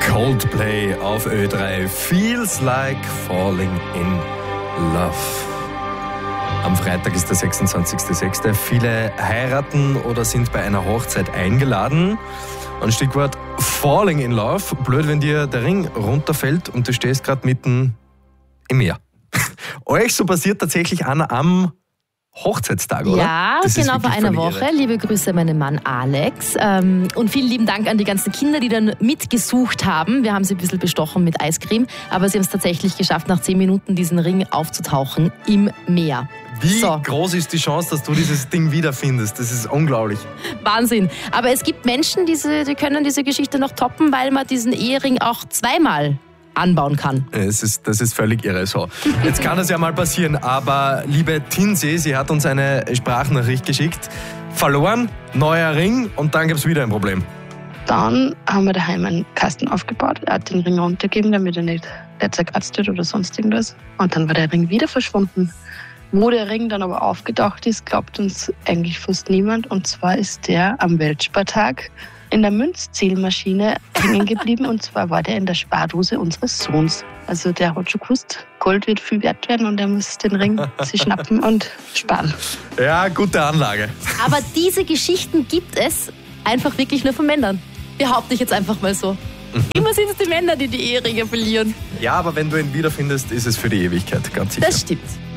Coldplay auf Ö3. Feels like falling in love. Am Freitag ist der 26.06. Viele heiraten oder sind bei einer Hochzeit eingeladen. Ein Stichwort falling in love. Blöd, wenn dir der Ring runterfällt und du stehst gerade mitten im Meer. Euch so passiert tatsächlich einer am Hochzeitstag, oder? Ja, genau vor einer Woche. Irre. Liebe Grüße an meinen Mann Alex. Und vielen lieben Dank an die ganzen Kinder, die dann mitgesucht haben. Wir haben sie ein bisschen bestochen mit Eiscreme, aber sie haben es tatsächlich geschafft, nach 10 Minuten diesen Ring aufzutauchen im Meer. Wie groß ist die Chance, dass du dieses Ding wiederfindest? Das ist unglaublich. Wahnsinn. Aber es gibt Menschen, die können diese Geschichte noch toppen, weil man diesen Ehering auch zweimal anbauen kann. Das ist völlig irre so. Jetzt kann es ja mal passieren, aber liebe Tinsee, sie hat uns eine Sprachnachricht geschickt. Verloren, neuer Ring und dann gibt es wieder ein Problem. Dann haben wir daheim einen Kasten aufgebaut. Er hat den Ring runtergegeben, damit er nicht zerkratzt wird oder sonst irgendwas. Und dann war der Ring wieder verschwunden. Wo der Ring dann aber aufgetaucht ist, glaubt uns eigentlich fast niemand. Und zwar ist der am Weltspartag in der Münzzählmaschine hängen geblieben. Und zwar war der in der Spardose unseres Sohns. Also der hat schon gewusst, Gold wird viel wert werden und er muss den Ring sich schnappen und sparen. Ja, gute Anlage. Aber diese Geschichten gibt es einfach wirklich nur von Männern. Behaupte ich jetzt einfach mal so. Immer sind es die Männer, die die Eheringe verlieren. Ja, aber wenn du ihn wiederfindest, ist es für die Ewigkeit, ganz sicher. Das stimmt.